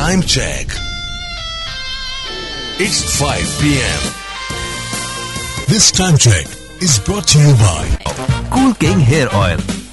Time check. It's 5 p.m. This time check is brought to you by Cool King Hair Oil.